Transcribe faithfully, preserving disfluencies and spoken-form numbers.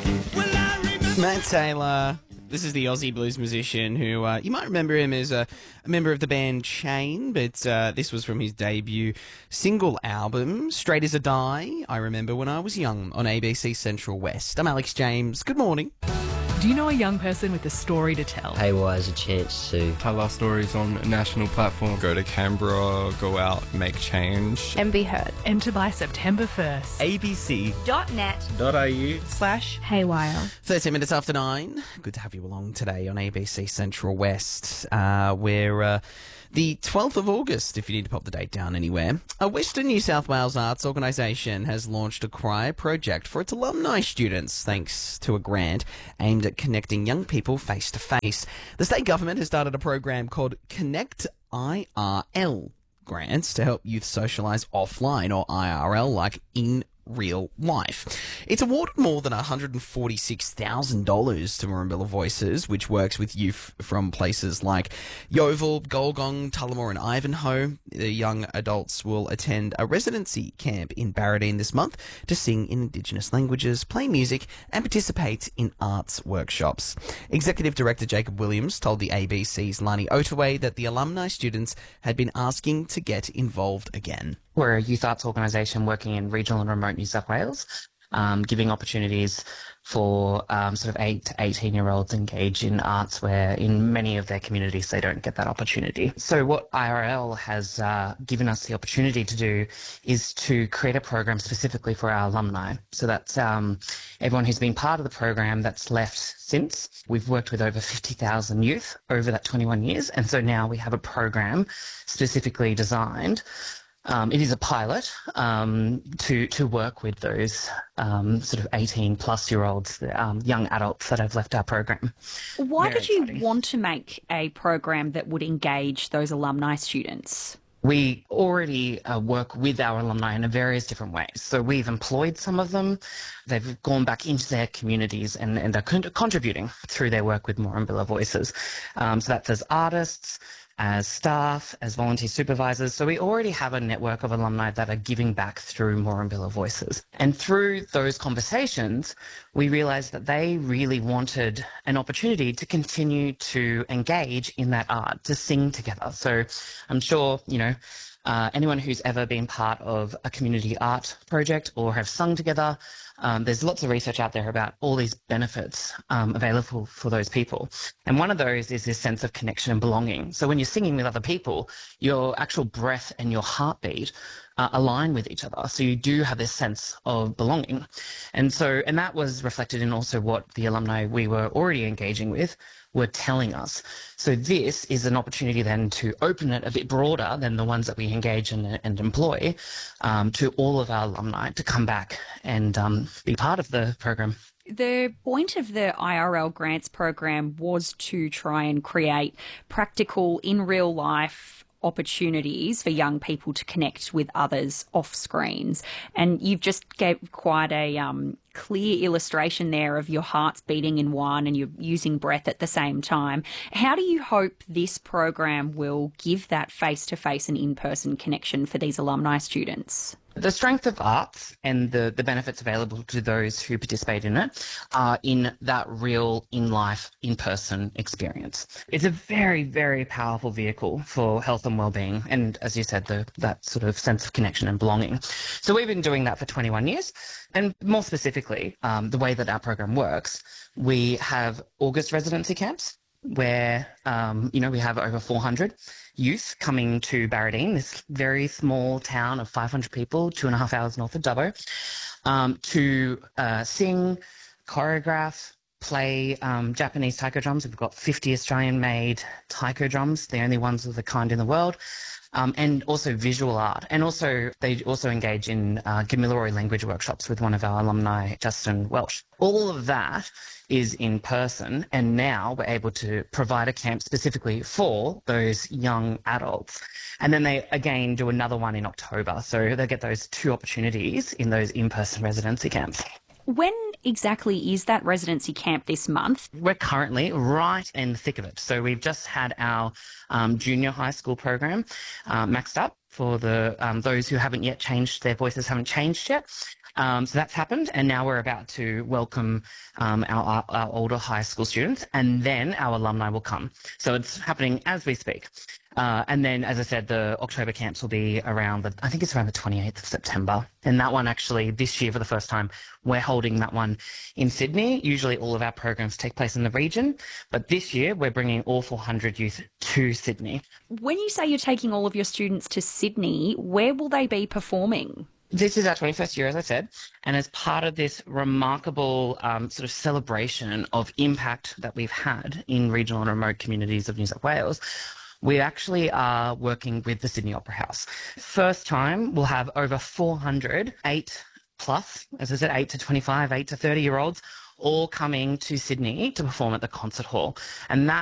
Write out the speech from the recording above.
Matt Taylor. This is the Aussie blues musician who, uh, you might remember him as a, a member of the band Chain, but uh, this was from his debut single album, Straight as a Die, I Remember When I Was Young, on A B C Central West. I'm Alex James. Good morning. Do you know a young person with a story to tell? Haywire is a chance to tell our stories on a national platform. Go to Canberra, go out, make change. And be heard. Enter by September first. abc.net.au slash Haywire. thirteen minutes after nine. Good to have you along today on A B C Central West. Uh, we're uh, the twelfth of August, if you need to pop the date down anywhere. A Western New South Wales arts organisation has launched a choir project for its alumni students, thanks to a grant aimed at connecting young people face to face. The state government has started a program called Connect I R L grants to help youth socialise offline, or I R L, like in real life. It's awarded more than one hundred forty-six thousand dollars to Murrumbilla Voices, which works with youth from places like Yeovil, Golgong, Tullamore and Ivanhoe. The young adults will attend a residency camp in Barradine this month to sing in Indigenous languages, play music and participate in arts workshops. Executive Director Jacob Williams told the A B C's Lani Otaway that the alumni students had been asking to get involved again. We're a youth arts organisation working in regional and remote New South Wales, um, giving opportunities for um, sort of eight to eighteen-year-olds engage in arts where in many of their communities they don't get that opportunity. So what I R L has uh, given us the opportunity to do is to create a program specifically for our alumni. So that's um, everyone who's been part of the program that's left since. We've worked with over fifty thousand youth over that twenty-one years, and so now we have a program specifically designed. Um, it is a pilot um, to to work with those um, sort of eighteen plus year olds, um, young adults that have left our program. Why Very did you exciting. want to make a program that would engage those alumni students? We already uh, work with our alumni in various different ways. So we've employed some of them. They've gone back into their communities and, and are con- contributing through their work with Murrumbilla Voices. Um, so that's as artists, as staff, as volunteer supervisors. So we already have a network of alumni that are giving back through Murrumbilla Voices. And through those conversations, we realised that they really wanted an opportunity to continue to engage in that art, to sing together. So I'm sure, you know, Uh, anyone who's ever been part of a community art project or have sung together, um, there's lots of research out there about all these benefits um, available for those people. And one of those is this sense of connection and belonging. So when you're singing with other people, your actual breath and your heartbeat uh, align with each other. So you do have this sense of belonging. And so, and that was reflected in also what the alumni we were already engaging with were telling us. So this is an opportunity then to open it a bit broader than the ones that we engage and, and employ um, to all of our alumni to come back and um, be part of the program. The point of the I R L grants program was to try and create practical, in real life opportunities for young people to connect with others off screens. And you've just gave quite a um, clear illustration there of your hearts beating in one and you're using breath at the same time. How do you hope this program will give that face-to-face and in-person connection for these alumni students? The strength of arts and the, the benefits available to those who participate in it are in that real, in-life, in-person experience. It's a very, very powerful vehicle for health and well-being and, as you said, the, that sort of sense of connection and belonging. So we've been doing that for twenty-one years, and more specifically, um, the way that our program works, we have August residency camps where, um, you know, we have over four hundred youth coming to Barradine, this very small town of five hundred people, two and a half hours north of Dubbo, um, to uh, sing, choreograph, play um, Japanese taiko drums. We've got fifty Australian-made taiko drums, the only ones of the kind in the world. Um, and also visual art. And also, they also engage in uh, Gamilaroi language workshops with one of our alumni, Justin Welsh. All of that is in person, and now we're able to provide a camp specifically for those young adults. And then they, again, do another one in October. So they get those two opportunities in those in-person residency camps. When exactly is that residency camp this month? We're currently right in the thick of it. So we've just had our um, junior high school program uh, maxed up for the um, those who haven't yet changed, their voices haven't changed yet. Um, so that's happened, and now we're about to welcome um, our, our, our older high school students, and then our alumni will come. So it's happening as we speak. Uh, and then, as I said, the October camps will be around the, I think it's around the twenty-eighth of September. And that one actually, this year for the first time, we're holding that one in Sydney. Usually all of our programs take place in the region, but this year we're bringing all four hundred youth to Sydney. When you say you're taking all of your students to Sydney, where will they be performing? This is our twenty-first year, as I said, and as part of this remarkable um, sort of celebration of impact that we've had in regional and remote communities of New South Wales, we actually are working with the Sydney Opera House. First time, we'll have over four hundred, eight plus, as I said, eight to twenty-five, eight to thirty year olds, all coming to Sydney to perform at the concert hall. And that